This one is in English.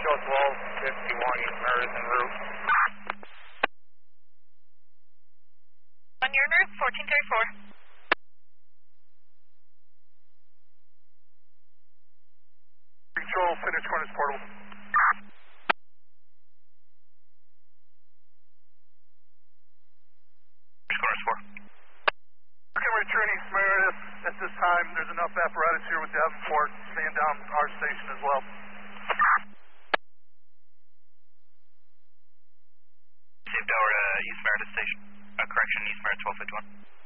Show 1251 East Meredith en route. On your route, 1434. Control, finish Cornish portable. Cornish 4. Okay, return East Meredith. At this time, there's enough apparatus here with Davenport. Stand down our station as well. Same tower, East Meredith station. Correction, East Meredith 1251.